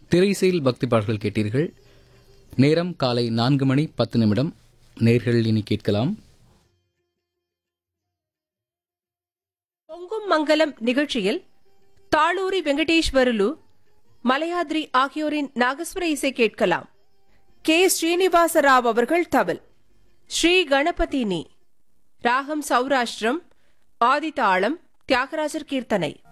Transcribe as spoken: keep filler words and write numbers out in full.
திரைசையில் பக்தி பாடல்கள் கேட்டீர்கள். நேரம் காலை நான்கு மணி பத்து நிமிடம். நேர்கள் இனி கேட்கலாம் பொங்கும் மங்கலம் நிகழ்ச்சியில் தாளூரி வெங்கடேஸ்வரலு, மலையாத்ரி ஆகியோரின் நாகஸ்வர இசை கேட்கலாம். கே ஸ்ரீனிவாச ராவ் அவர்கள் தவில், ஸ்ரீ கணபதி நீ, ராகம் சௌராஷ்டிரம், ஆதி தாளம், தியாகராஜர் கீர்த்தனை.